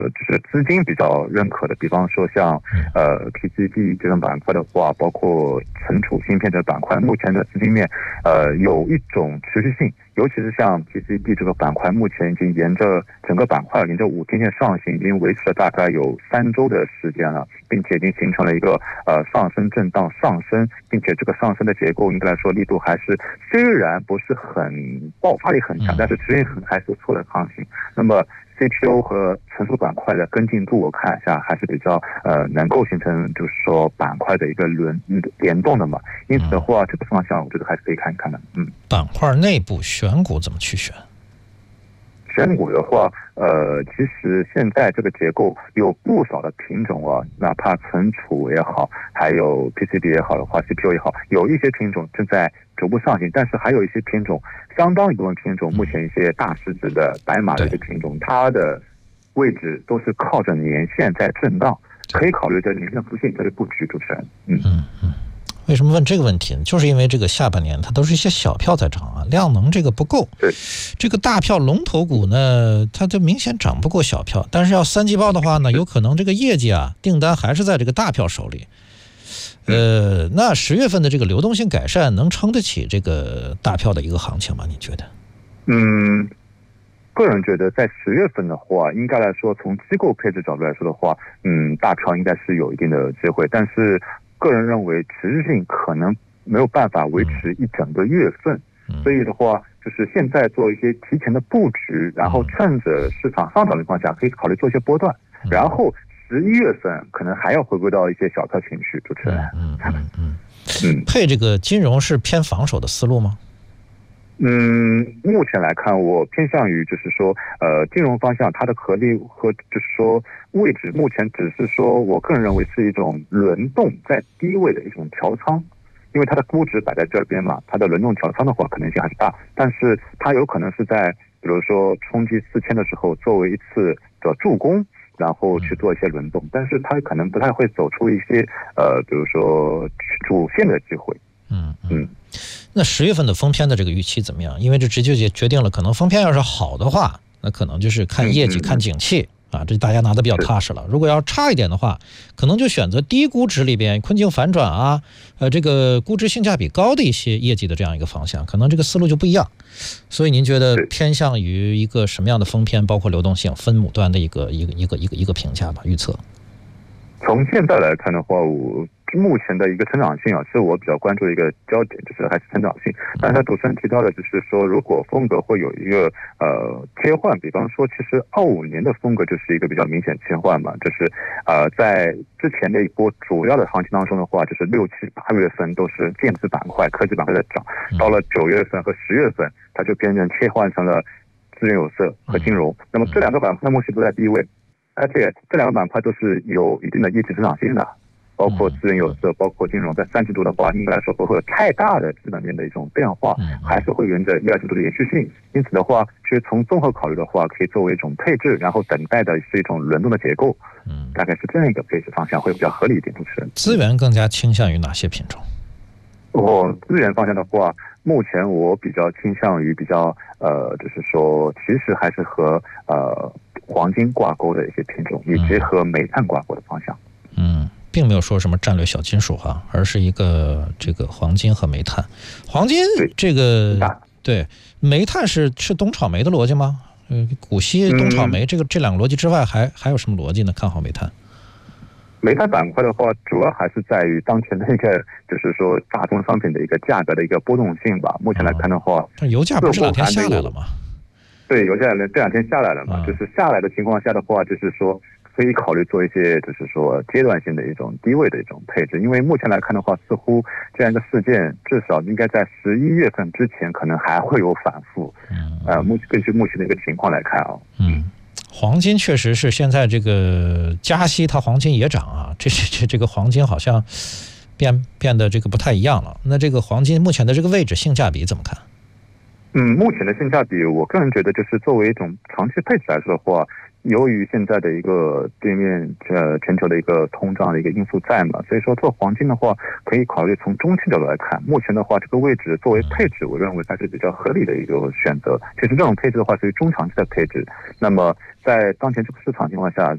就是资金比较认可的，比方说像PCB 这种板块的话，包括存储芯片这个板块，目前的资金面有一种持续性，尤其是像 PCB 这个板块，目前已经沿着整个板块沿着5天线上行，已经维持了大概有3周的时间了，并且已经形成了一个上升震荡上升，并且这个上升的结构应该来说力度还是虽然不是很爆发力很强，但是持续还是不错的行情。那么 CPU 和存储板块的跟进度，我看一下还是比较能够形成就是说板块的一个联动的嘛。因此的话，这个方向我觉得还是可以看一看的。 板块内部选股怎么去选？ 选股的话，其实现在这个结构有不少的品种啊，哪怕存储也好，还有 PCB 也好的话 ，CPU 也好，有一些品种正在逐步上行，但是还有一些品种，相当一部分品种，目前一些大市值的白马的一个品种，它的位置都是靠着年线在震荡，可以考虑在年线附近这个布局。主持人， 为什么问这个问题呢？就是因为这个下半年它都是一些小票在涨啊，量能这个不够。 对， 这个大票龙头股呢，它就明显涨不过小票。但是要3季报的话呢，有可能这个业绩啊，订单还是在这个大票手里。那10月份的这个流动性改善能撑得起这个大票的一个行情吗？你觉得？ 个人觉得在10月份的话，应该来说从机构配置角度来说的话，大票应该是有一定的机会，但是个人认为持续性可能没有办法维持一整个月份，所以的话就是现在做一些提前的布局，然后趁着市场上涨的情况下可以考虑做一些波段，然后11月份可能还要回归到一些小票情绪。主持人， 配这个金融是偏防守的思路吗？ 目前来看，我偏向于就是说，金融方向它的合力和就是说位置，目前只是说我个人认为是一种轮动在低位的一种调仓，因为它的估值摆在这边嘛，它的轮动调仓的话可能性还是大，但是它有可能是在比如说冲击4000的时候作为一次的助攻，然后去做一些轮动，但是它可能不太会走出一些比如说主线的机会。 那10月份的封片的这个预期怎么样？因为这直接决定了，可能封片要是好的话，那可能就是看业绩、看景气啊，这大家拿得比较踏实了。如果要差一点的话，可能就选择低估值里边困境反转啊，这个估值性价比高的一些业绩的这样一个方向，可能这个思路就不一样。所以您觉得偏向于一个什么样的封片，包括流动性、分母端的一个评价吧？预测。 从现在来看的话，我目前的一个成长性啊，是我比较关注的一个焦点，就是还是成长性。但是主持人提到的就是说，如果风格会有一个切换，比方说，其实25年的风格就是一个比较明显切换嘛，就是在之前的一波主要的行情当中的话，就是6、7、8月份都是电子板块、科技板块在涨，到了9月份和10月份，它就变成切换成了资源有色和金融。那么这两个板块目前都在低位。而且这两个板块都是有一定的业绩成长性的，包括资源有色，包括金融，在3季度的话，应该来说不会有太大的基本面的一种变化，还是会沿着1、2季度的延续性。因此的话，其实从综合考虑的话，可以作为一种配置，然后等待的是一种轮动的结构，大概是这样一个配置方向会比较合理一点。主持人， 资源更加倾向于哪些品种？ 资源方向的话，目前我比较倾向于比较就是说，其实还是和黄金挂钩的一些品种，以及和煤炭挂钩的方向。 并没有说什么战略小金属哈，而是一个这个黄金和煤炭。黄金这个对，煤炭是冬炒煤的逻辑吗？股息、冬炒煤这两个逻辑之外，还有什么逻辑呢？看好煤炭。 煤炭板块的话，主要还是在于当前的一个，就是说大宗商品的一个价格的一个波动性吧。目前来看的话， 油价不是这两天下来了吗？ 对，油价这两天下来了嘛，就是下来的情况下的话，就是说可以考虑做一些，就是说阶段性的一种低位的一种配置。因为目前来看的话，似乎这样一个事件至少应该在11月份之前，可能还会有反复。根据目前的一个情况来看啊， 黄金确实是现在这个加息，它黄金也涨啊，这个黄金好像变得这个不太一样了。那这个黄金目前的这个位置性价比怎么看？ 目前的性价比，我个人觉得就是作为一种长期配置来说的话，由于现在的一个对面全球的一个通胀的一个因素在嘛，所以说做黄金的话，可以考虑从中期角度来看。目前的话，这个位置作为配置，我认为还是比较合理的一个选择。其实这种配置的话，属于中长期的配置。那么在当前这个市场情况下，